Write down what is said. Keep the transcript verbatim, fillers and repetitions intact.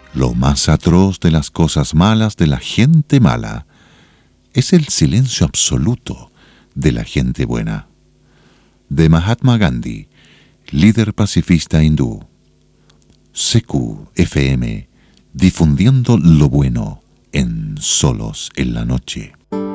Lo más atroz de las cosas malas de la gente mala es el silencio absoluto de la gente buena. De Mahatma Gandhi, líder pacifista hindú. C Q F M, difundiendo lo bueno en Solos en la Noche.